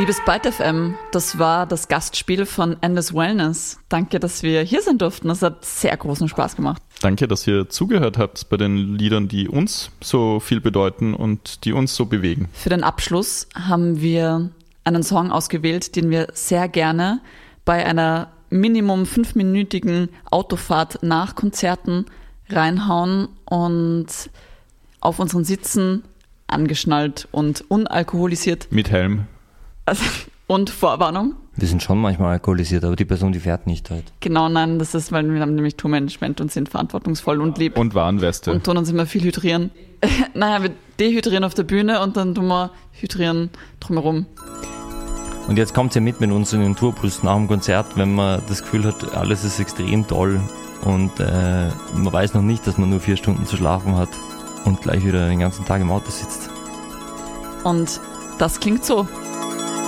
Liebes Byte FM, das war das Gastspiel von Endless Wellness. Danke, dass wir hier sein durften. Das hat sehr großen Spaß gemacht. Danke, dass ihr zugehört habt bei den Liedern, die uns so viel bedeuten und die uns so bewegen. Für den Abschluss haben wir einen Song ausgewählt, den wir sehr gerne bei einer Minimum 5-minütigen Autofahrt nach Konzerten reinhauen und auf unseren Sitzen angeschnallt und unalkoholisiert. Mit Helm. Und Vorwarnung. Wir sind schon manchmal alkoholisiert, aber die Person, die fährt nicht halt. Genau, nein, das ist, weil wir haben nämlich Tourmanagement und sind verantwortungsvoll und lieb. Und Warnweste. Und tun uns immer viel hydrieren. Naja, wir dehydrieren auf der Bühne und dann tun wir hydrieren drumherum. Und jetzt kommt ihr mit uns in den Tourbus nach dem Konzert, wenn man das Gefühl hat, alles ist extrem toll und man weiß noch nicht, dass man nur 4 Stunden zu schlafen hat und gleich wieder den ganzen Tag im Auto sitzt. Und das klingt so.